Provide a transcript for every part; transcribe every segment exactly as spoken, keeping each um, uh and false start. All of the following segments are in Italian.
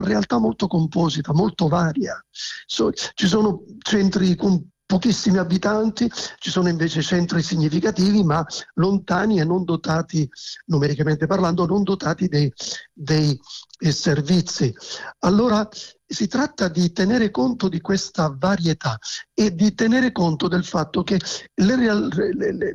realtà molto composita, molto varia. So, ci sono centri con pochissimi abitanti, ci sono invece centri significativi ma lontani e non dotati, numericamente parlando, non dotati dei, dei eh, servizi. Allora si tratta di tenere conto di questa varietà e di tenere conto del fatto che le, real, le, le,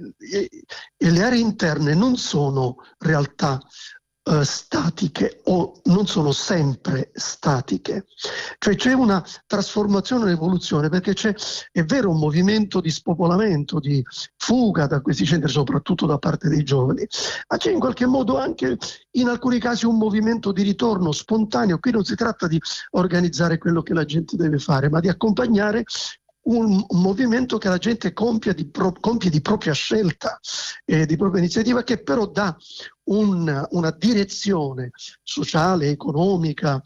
le aree interne non sono realtà Uh, statiche o non sono sempre statiche, cioè c'è una trasformazione, un'evoluzione, perché c'è, è vero, un movimento di spopolamento, di fuga da questi centri, soprattutto da parte dei giovani, ma c'è in qualche modo anche in alcuni casi un movimento di ritorno spontaneo. Qui non si tratta di organizzare quello che la gente deve fare, ma di accompagnare un, un movimento che la gente compie di, pro, compie di propria scelta, eh, di propria iniziativa, che però dà un, una direzione sociale, economica,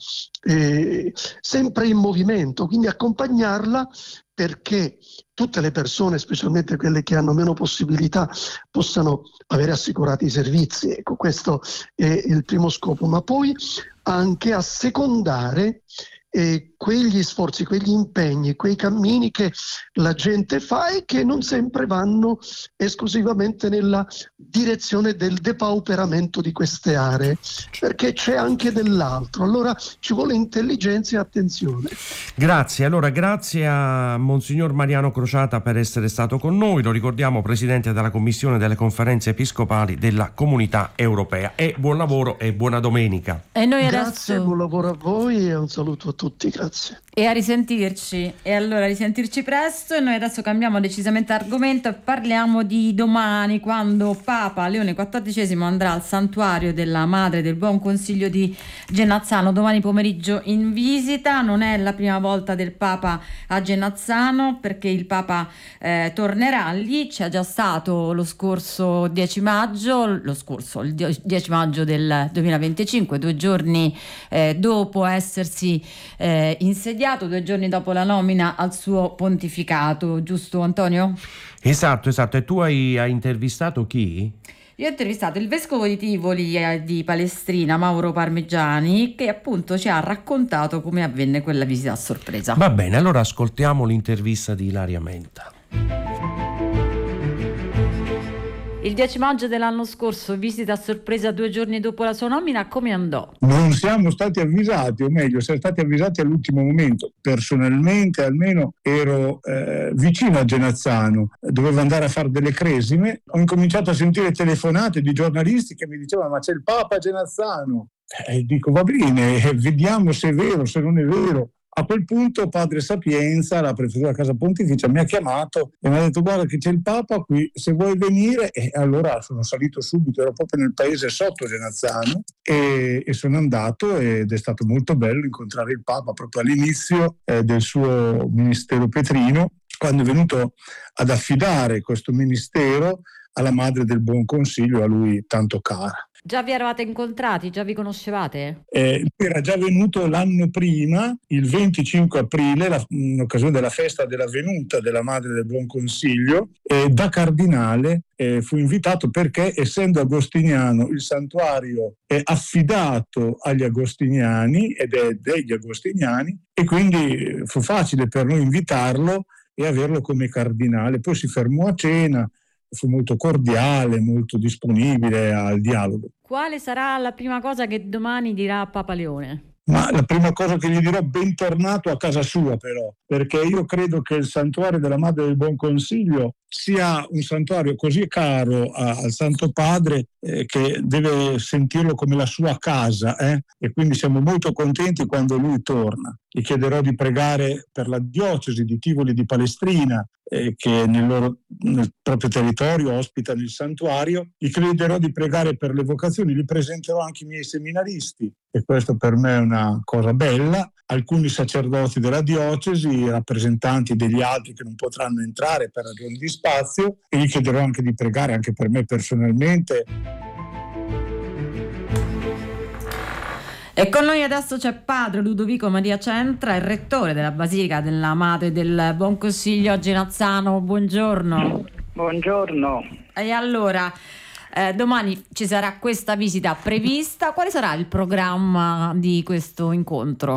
eh, sempre in movimento, quindi accompagnarla perché tutte le persone, specialmente quelle che hanno meno possibilità, possano avere assicurati i servizi. Ecco, questo è il primo scopo, ma poi anche assecondare E quegli sforzi, quegli impegni, quei cammini che la gente fa e che non sempre vanno esclusivamente nella direzione del depauperamento di queste aree, perché c'è anche dell'altro. Allora ci vuole intelligenza e attenzione. Grazie, allora grazie a Monsignor Mariano Crociata per essere stato con noi, lo ricordiamo Presidente della Commissione delle Conferenze Episcopali della Comunità Europea, e buon lavoro e buona domenica. E noi Grazie, adesso... buon lavoro a voi e un saluto a tutti, grazie. E a risentirci, e allora a risentirci presto. E noi adesso cambiamo decisamente argomento e parliamo di domani, quando Papa Leone quattordicesimo andrà al santuario della Madre del Buon Consiglio di Genazzano domani pomeriggio in visita. Non è la prima volta del Papa a Genazzano, perché il Papa eh, tornerà lì, c'è già stato lo scorso dieci maggio, lo scorso il dieci maggio del duemilaventicinque, due giorni eh, dopo essersi eh, insediato, due giorni dopo la nomina al suo pontificato, giusto Antonio? Esatto, esatto. E tu hai, hai intervistato chi? Io ho intervistato il vescovo di Tivoli eh, di Palestrina, Mauro Parmigiani, che appunto ci ha raccontato come avvenne quella visita a sorpresa. Va bene, allora ascoltiamo l'intervista di Ilaria Menta. Il dieci maggio dell'anno scorso, visita a sorpresa due giorni dopo la sua nomina, come andò? Non siamo stati avvisati, o meglio, siamo stati avvisati all'ultimo momento. Personalmente almeno ero eh, vicino a Genazzano, dovevo andare a fare delle cresime, ho incominciato a sentire telefonate di giornalisti che mi dicevano: ma c'è il Papa a Genazzano. E dico: va bene, vediamo se è vero, se non è vero. A quel punto Padre Sapienza, la prefettura Casa Pontificia, mi ha chiamato e mi ha detto: guarda che c'è il Papa qui, se vuoi venire. E allora sono salito subito, ero proprio nel paese sotto Genazzano, e, e sono andato, ed è stato molto bello incontrare il Papa proprio all'inizio eh, del suo ministero petrino, quando è venuto ad affidare questo ministero alla Madre del Buon Consiglio, a lui tanto cara. Già vi eravate incontrati? Già vi conoscevate? Eh, era già venuto l'anno prima, il venticinque aprile, la, in occasione della festa della venuta della Madre del Buon Consiglio, e da cardinale eh, fu invitato perché, essendo agostiniano, il santuario è affidato agli agostiniani ed è degli agostiniani, e quindi fu facile per noi invitarlo e averlo come cardinale. Poi si fermò a cena, fu molto cordiale, molto disponibile al dialogo. Quale sarà la prima cosa che domani dirà Papa Leone? Ma la prima cosa che gli dirò: bentornato a casa sua, però, perché io credo che il santuario della Madre del Buon Consiglio sia un santuario così caro a, al Santo Padre eh, che deve sentirlo come la sua casa, eh? E quindi siamo molto contenti quando lui torna. Gli chiederò di pregare per la diocesi di Tivoli di Palestrina, eh, che nel, loro, nel proprio territorio ospitano il santuario. Gli chiederò di pregare per le vocazioni, gli presenterò anche i miei seminaristi, e questo per me è una cosa bella, alcuni sacerdoti della diocesi, rappresentanti degli altri che non potranno entrare per ragioni di spazio, e gli chiederò anche di pregare anche per me personalmente. E con noi adesso c'è Padre Ludovico Maria Centra, il rettore della Basilica della Madre del Buon Consiglio a Genazzano. Buongiorno. Buongiorno. E allora, eh, domani ci sarà questa visita prevista. Quale sarà il programma di questo incontro?